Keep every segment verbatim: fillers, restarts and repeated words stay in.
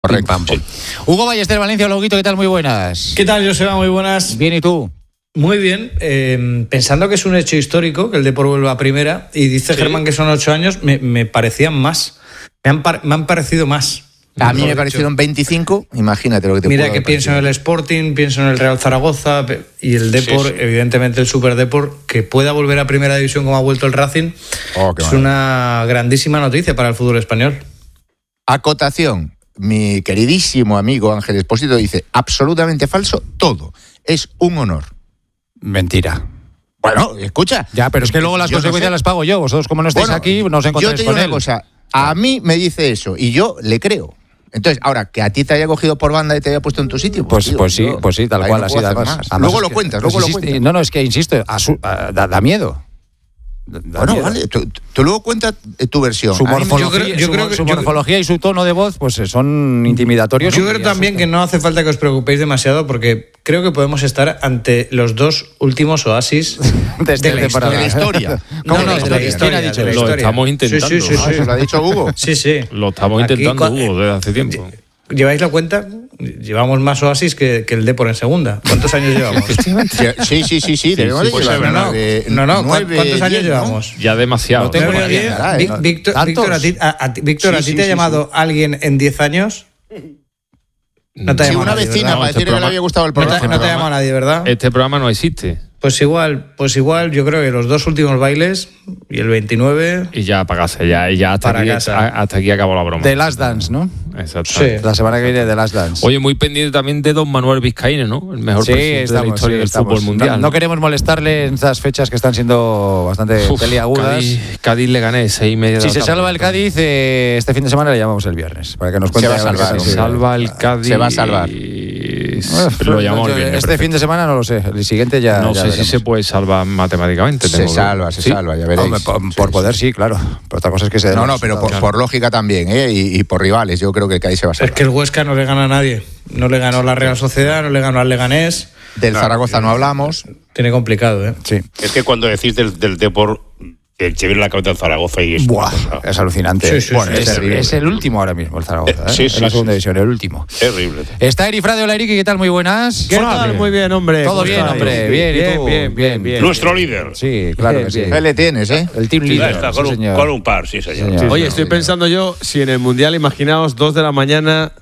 Correcto. Pim, pam, pum. Sí. Hugo Ballester, Valencia, Loguito, ¿qué tal? Muy buenas. ¿Qué tal, Joseba? Muy buenas. Bien, ¿y tú? Muy bien. Eh, pensando que es un hecho histórico que el Depor vuelva a primera, y dice sí. Germán que son ocho años, me, me parecían más. Me han, par- me han parecido más. A mí me parecieron veinticinco, imagínate lo que te Mira puedo que parecer. pienso en el Sporting, pienso en el Real Zaragoza y el Depor, sí, sí. evidentemente el Super Depor, que pueda volver a primera división como ha vuelto el Racing, oh, es mal. Una grandísima noticia para el fútbol español. Acotación, mi queridísimo amigo Ángel Expósito dice, absolutamente falso, todo. Es un honor. Mentira. Bueno, escucha. Ya, pero es que luego las consecuencias no las pago yo. Vosotros, como no estáis bueno, aquí, no os encontráis yo te digo con una él. cosa, a mí me dice eso y yo le creo. Entonces, ahora, que a ti te haya cogido por banda y te haya puesto en tu sitio. Pues, tío, pues sí, yo, pues sí, tal cual, no así además. además. Luego lo que, cuentas, pues luego insiste, lo cuentas. No, no, es que insisto, a su, a, da, da miedo. Da bueno, miedo. vale, tú, tú luego cuentas tu versión. Su morfología, yo creo, yo su, creo que, su yo morfología y su tono de voz pues son intimidatorios. Yo creo también que no hace falta que os preocupéis demasiado porque creo que podemos estar ante los dos últimos oasis de, este de, la, historia. de la historia. No, no, de la historia. ¿Quién ha dicho de la eso? historia. Lo estamos intentando. Sí, sí, sí, sí. ¿Eso lo ha dicho Hugo? Sí, sí. Lo estamos Aquí, intentando, cu- Hugo, desde hace tiempo. ¿Lleváis la cuenta? Llevamos más oasis que, que el Depor en segunda. ¿Cuántos años llevamos? Sí, sí, sí, sí. Debemos sí, de pues llevar no, no, de no, no, nueve, ¿cuántos años diez, llevamos? Ya demasiado. No tengo ¿Nueve, ni diez? idea, ¿eh? Vic- Víctor, ¿Tantos? Víctor, a ti, a, a, Víctor, Sí, ¿a ti sí, te ha sí, llamado sí. alguien en diez años? No te ha Sí, llamado una nadie, vecina ¿verdad? para este decirle que le programa- había gustado el No programa. te, no te ha llamado nadie, ¿verdad? Este programa no existe. Pues igual, pues igual, yo creo que los dos últimos bailes y el veintinueve... Y ya para casa, ya, y ya hasta, Para aquí, casa. a- hasta aquí acabó la broma. The Last Dance, ¿no? Exactamente. Sí. La semana que viene The Last Dance. Oye, muy pendiente también de don Manuel Vizcaíno, ¿no? El mejor sí, presidente estamos, de la historia sí, del estamos. fútbol mundial. No, ¿no? no queremos molestarle en estas fechas que están siendo bastante Uf, peliagudas. Cádiz, Cádiz le gané, seis y media de Si la se tarde. salva el Cádiz, eh, este fin de semana le llamamos el viernes, para que nos cuente. Se va a ver qué salvar, tal se Se salva el Cádiz. Se va a salvar. y- Uf, Lo llamamos yo- el viernes. Este perfecto. fin de semana no lo sé, el siguiente ya. No ya sé veremos. si se puede salvar matemáticamente. Se tengo que- salva, se ¿Sí? salva, ya veréis. Hombre, por, Sí, por sí. poder sí, claro. Pero otra cosa es que se den No, los no, pero por, resultados. por lógica también, ¿eh? Y, y por rivales. Yo creo que el Cádiz se va a Es salvar. que el Huesca no le gana a nadie. No le ganó la Real Sociedad, no le ganó al Leganés. Del Zaragoza no hablamos. Tiene complicado, ¿eh? Sí. Es que cuando decís del, del Depor, que se viene la cabeza del Zaragoza y es Buah, una cosa es alucinante. Sí, sí, bueno, sí, es, es terrible. es el último ahora mismo, el Zaragoza. Eh, ¿eh? sí, en sí, la segunda sí. división, el último. terrible. Está Eri Frade, hola Eriki, ¿qué tal? Muy buenas. ¿Qué tal? Muy bien, hombre. Todo ¿Cómo bien, estáis? hombre. Bien, ¿y tú? bien, bien, bien. Nuestro líder. Sí, claro Bien, que sí. bien. Ahí le tienes, ¿eh? El team Sí, leader. está, sí, con, un, señor. con un par, sí, señor. Señor. Oye, estoy pensando yo, si en el Mundial, imaginaos, dos de la mañana,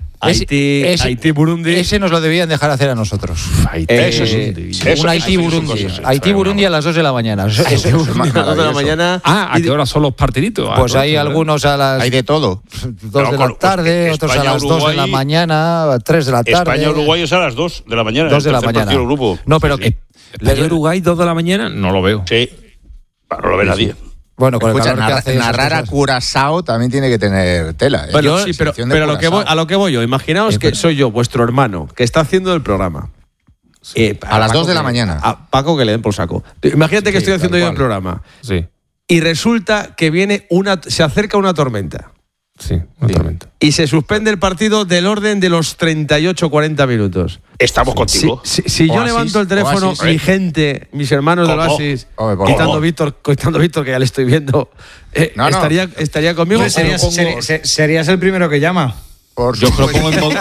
Haití, Ese- Haití, Burundi. Ese nos lo debían dejar hacer a nosotros. Haití, Eh, eso sí. Eso- un Haití eso sí son Burundi. cosas Haití Burundi a las dos de la mañana. Eso- eso- A las dos de la maravilloso. mañana. Ah, ¿a Y qué hora son los partiditos? Ah, pues todo hay esto, ¿verdad? algunos a las Hay de todo. dos de No, la con- tarde, pues, otros a España, las dos de la Uruguay- mañana, tres de la tarde. España-Uruguay es a las dos de la mañana. dos de el la tercer mañana. partido del grupo. No, pero Sí, sí. España-Uruguay, dos de la mañana, no lo veo. Sí. No lo ve nadie. bueno, con Escucha, el calor que narra- hace esas narrar a cosas. Curazao también tiene que tener tela. ¿eh? Bueno, Yo, sí, pero, selección de pero a, lo que voy, Curazao. a lo que voy yo, imaginaos que soy yo, vuestro hermano, que está haciendo el programa. Eh, A las Paco dos de la que- mañana. A Paco que le den por saco. Imagínate que Sí, estoy haciendo tal yo el cual. programa Sí, y resulta que viene una, se acerca una tormenta sí, una tormenta. y se suspende el partido del orden de los treinta y ocho cuarenta minutos. Estamos Si, contigo. si- si yo Oasis, levanto el teléfono, Oasis. mi gente, mis hermanos del ¿Cómo? Oasis, Hombre, por quitando favor. Víctor, quitando Víctor, que ya le estoy viendo, eh, No, no. estaría, estaría conmigo. Hombre, o serías, lo pongo- seri- se- serías el primero que llama. Por Yo lo supuesto. pongo en modo,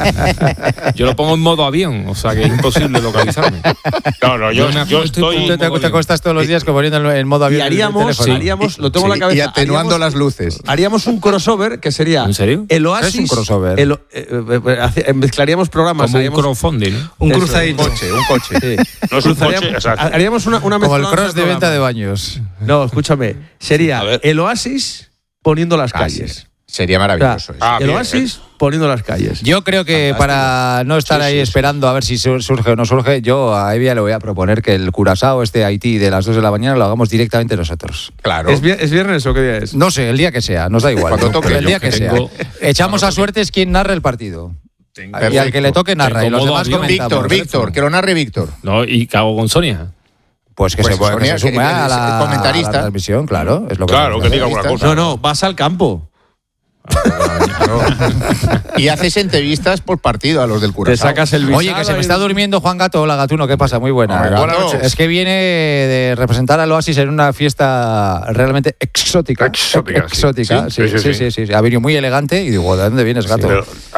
yo lo pongo en modo avión, o sea que es imposible localizarme. No, no, yo, Yo me yo acuesto y estoy. Tú te, te acostas todos los días como poniendo en modo avión. y el haríamos, teléfono. haríamos, lo tengo en Sí, la cabeza. y atenuando haríamos- las luces. Haríamos un crossover que sería. ¿En serio? El ¿Qué Oasis. es un crossover? el- eh, eh, hace- mezclaríamos programas. Como un haríamos- crowdfunding, ¿no? Un Eso, cruzadito. Un coche, un coche. sí. No es un coche, Cruzaríamos- exacto. haríamos una, una Como el mezcolanza cross de venta de programas. baños. No, escúchame. Sería A ver. el Oasis poniendo las Ah, sí. calles. Sería O sea, maravilloso eso. Ah, el bien, Oasis poniendo las calles. Yo creo que Fantástico. para no estar Sí, ahí sí, sí. esperando a ver si sur- surge o no surge, yo a Evia le voy a proponer que el Curazao, este Haití de las dos de la mañana, lo hagamos directamente nosotros. Claro. ¿Es, vi- ¿Es viernes o qué día es? No sé, el día que sea, nos da igual. Cuando toque. el día Yo que sea. tengo- Echamos a suertes quien narre el partido. Y al Perfecto. que le toque narra. Tengo Y los modo demás avión. comentamos. Víctor, Víctor, que lo narre Víctor. No, y cago con Sonia. Pues que Pues se, puede, que Sonia, se sume que- que a es la, comentarista. a la transmisión, claro. Es lo que Claro, que diga alguna Comentarista. cosa. No, no, vas al campo. Y haces entrevistas por partido a los del Te Curazao. sacas el visado. Oye, que se me y- está durmiendo Juan Gato. Hola, Gatuno, ¿qué pasa? Muy buena. Hola, Gato. Buenas noches. Es que viene de representar al Oasis en una fiesta realmente exótica. Exótica, sí. Exótica, sí, Sí, sí, sí, sí. sí. sí, sí. Ha venido muy elegante y digo, ¿de dónde vienes, Gato? Pero